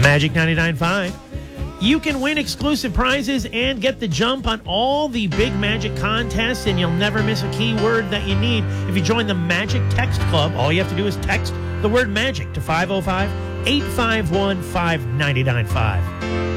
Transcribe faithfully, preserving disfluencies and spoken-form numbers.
Magic ninety-nine point five. You can win exclusive prizes and get the jump on all the big Magic contests, and you'll never miss a keyword that you need. If you join the Magic Text Club, all you have to do is text the word MAGIC to five oh five, eight five one, five nine nine five.